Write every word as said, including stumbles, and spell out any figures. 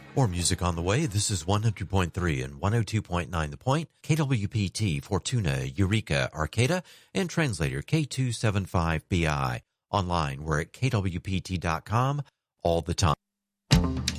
More music on the way. This is one hundred point three and one oh two point nine The Point, K W P T, Fortuna, Eureka, Arcata, and translator K two seventy-five B I. Online, we're at K W P T dot com all the time.